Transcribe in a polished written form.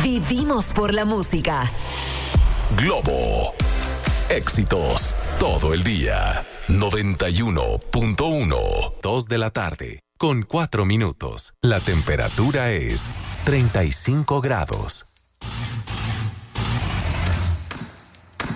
Vivimos por la música. Globo. Éxitos todo el día. 91.1. 2 de la tarde, con 4 minutos. La temperatura es 35 grados.